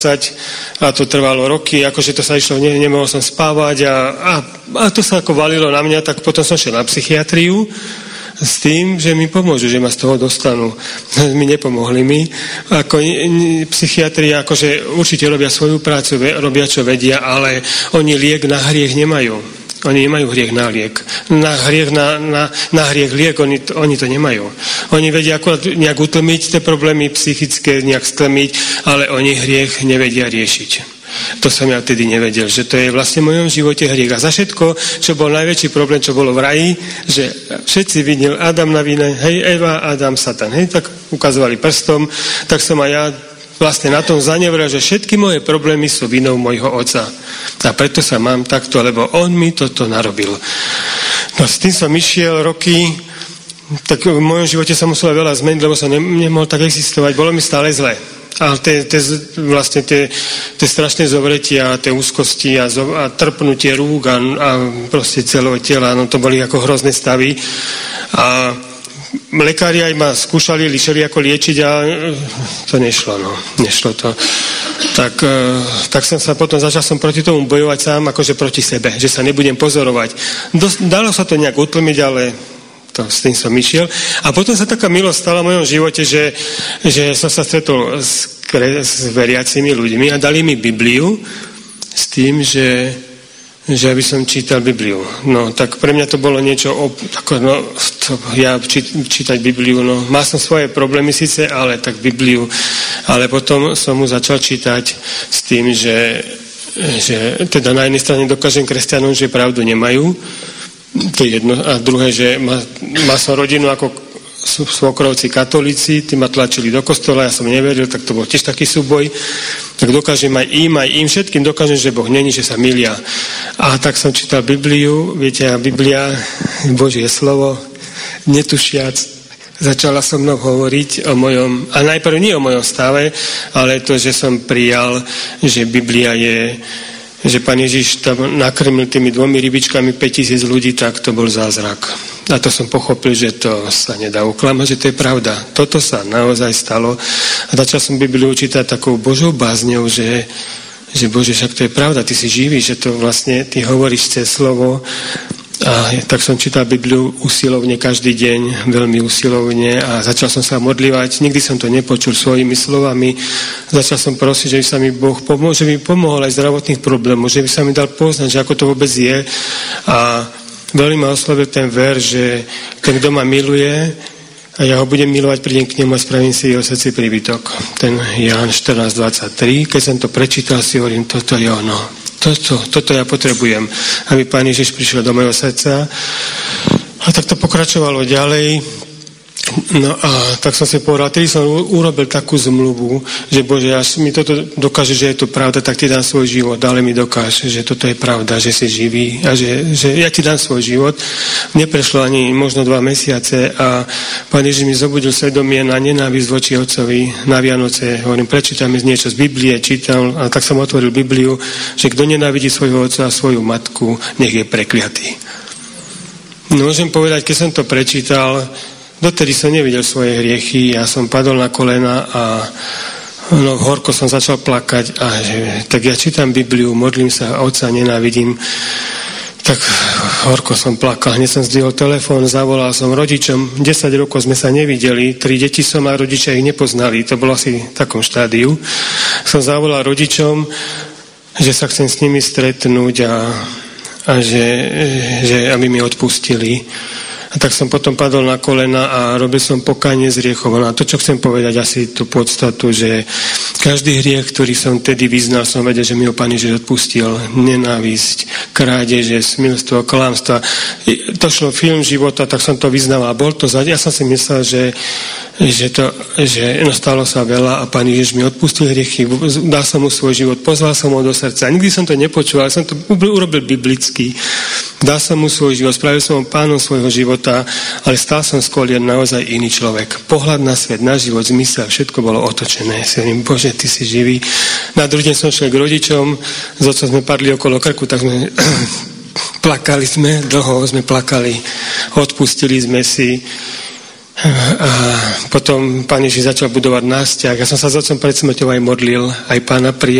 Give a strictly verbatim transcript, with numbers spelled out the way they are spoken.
a to trvalo roky, akože to sa išlo, ne, nemohol som spávať a, a, a to sa ako valilo na mňa, tak potom som šiel na psychiatriu s tým, že mi pomôžu, že ma z toho dostanú. Mi nepomohli mi. Ako psychiatri akože určite robia svoju prácu, robia čo vedia, ale oni liek na hriech nemajú. Oni nemajú hriech na liek. Na hriech, na, na, na hriech liek, oni to, oni to nemajú. Oni vedia akurát nejak utlmiť tie problémy psychické, nejak stlmiť, ale oni hriech nevedia riešiť. To som ja vtedy nevedel, že to je vlastne v mojom živote hriech. A za všetko, čo bol najväčší problém, čo bolo v raji, že všetci videli Adam na vine, hej, Eva, Adam, Satan, hej, tak ukazovali prstom, tak som aj ja vlastne na tom zanevrel, že všetky moje problémy sú vinou mojho otca. A preto sa mám takto, lebo on mi toto narobil. No s tým som išiel roky, tak v mojom živote som musel veľa zmeniť, lebo som ne, nemohol tak existovať, bolo mi stále zle. A tie, tie, vlastne tie, tie strašné zovretia, tie úzkosti a, zo, a trpnutie rúk a, a proste celého tela, no to boli ako hrozné stavy. A lekári aj ma skúšali, lišeli ako liečiť a to nešlo, no. Nešlo to. Tak, tak som sa potom, začal som proti tomu bojovať sám, akože proti sebe, že sa nebudem pozorovať. Dos, dalo sa to nejak utlmiť, ale to, s tým som išiel. A potom sa taká milosť stala v mojom živote, že, že som sa stretol s, s veriacimi ľuďmi a dali mi Bibliu s tým, že že aby som čítal Bibliu. No, tak pre mňa to bolo niečo, op, ako, no, to, ja či, čítať Bibliu, no, mal som svoje problémy síce, ale tak Bibliu, ale potom som mu začal čítať s tým, že, že teda na jednej strane dokážem kresťanom, že pravdu nemajú, to je jedno, a druhé, že mal, mal som rodinu ako svokrovci katolíci, tí ma tlačili do kostola, ja som neveril, tak to bol tiež taký súboj. Tak dokážem aj im, aj im všetkým dokážem, že Boh není, že sa milia. A tak som čítal Bibliu, viete, a Biblia, Božie slovo, netušiac, začala so mnou hovoriť o mojom, a najprv nie o mojom stave, ale to, že som prijal, že Biblia je, že Pán Ježiš tam nakrmil tými dvomi rybičkami päťtisíc ľudí, tak to bol zázrak. A to som pochopil, že to sa nedá uklamať, že to je pravda. Toto sa naozaj stalo. A začal som Bibliu čítať takou Božou bázňou, že, že Bože, však to je pravda, ty si živý, že to vlastne ty hovoríš cez slovo. A tak som čítal Bibliu usilovne každý deň, veľmi usilovne a začal som sa modlívať. Nikdy som to nepočul svojimi slovami. Začal som prosiť, že by sa mi Boh pomohol, že by mi pomohol aj zdravotných problémov, že by sa mi dal poznať, že ako to vôbec je. A veľmi ma oslovil ten verš, že ten, kto ma miluje a ja ho budem milovať, prídem k nemu a spravím si jeho srdci príbytok. Ten Ján štrnásť dvadsaťtri. Keď som to prečítal, si hovorím, toto je ono. Toto, toto ja potrebujem, aby Pán Ježiš prišiel do mojho srdca. A tak to pokračovalo ďalej. No a tak som si povedal, tedy som urobil takú zmluvu, že Bože, až mi toto dokáže, že je to pravda, tak ti dám svoj život, ale mi dokáže, že toto je pravda, že si živý a že, že ja ti dám svoj život. Neprešlo ani možno dva mesiace a Pán Ježiš mi zobudil svedomie na nenávisť voči Otcovi na Vianoce. Hovorím, prečítam niečo z Biblie, čítal a tak som otvoril Bibliu, že kto nenávidí svojho otca a svoju matku, nech je prekliatý. No, môžem povedať, keď som to prečítal, dotedy som nevidel svoje hriechy, ja som padol na kolena a no, horko som začal plakať a že, tak ja čítam Bibliu, modlím sa, Otca nenávidím, tak horko som plakal, hneď som zdvihol telefón, zavolal som rodičom, desať rokov sme sa nevideli, tri deti som a rodičia ich nepoznali, to bolo asi v takom štádiu. Som zavolal rodičom, že sa chcem s nimi stretnúť a, a že, že aby mi odpustili. A tak som potom padol na kolena a robil som pokánie z hriechov. No a to, čo chcem povedať, asi tú podstatu, že každý hriech, ktorý som tedy vyznal, som vedel, že mi ho Pán Ježiš odpustil. Nenávisť, krádeže, smilstvo, klamstva. To šlo film života, tak som to vyznal a bol to za... Ja som si myslel, že, že, to, že no, stalo sa veľa a Pán Ježiš mi odpustil hriechy, dal som mu svoj život, pozval som ho do srdca. Nikdy som to nepočul, ale som to urobil biblicky. Dal som mu svoj život, spravil som ho pánom svojho života, ale stal som skôr naozaj iný človek. Pohľad na svet, na život, zmysel, všetko bolo otočené. Si hovorím, Bože, ty si živý. Na druhý deň som šiel k rodičom, z otcom sme padli okolo krku, tak sme plakali sme, dlho sme plakali, odpustili sme si. A potom Pán Ježiš začal budovať nás vzťah. Ja som sa s otcom pred smrťou aj modlil, aj Pána prijal.